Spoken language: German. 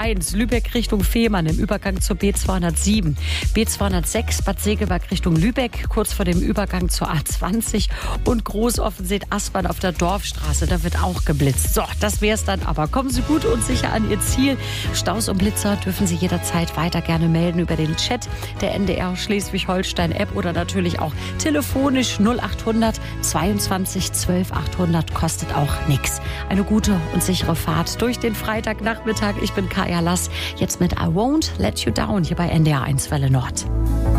A1 Lübeck Richtung Fehmarn im Übergang zur B207. B206 Bad Segeberg Richtung Lübeck, kurz vor dem Übergang zur A20. Und Großoffensee-Aspern auf der Dorfstraße, da wird auch geblitzt. So, das wär's dann aber. Kommen Sie gut und sicher an Ihr Ziel. Staus und Blitzer dürfen Sie jederzeit weiter gerne melden über den Chat der NDR Schleswig-Holstein-App oder natürlich auch telefonisch 0800 22 12 800, kostet auch nichts. Eine gute und sichere Fahrt durch den Freitagnachmittag. Ich bin Kaya Lass, jetzt mit I Won't Let You Down hier bei NDR 1 Welle Nord.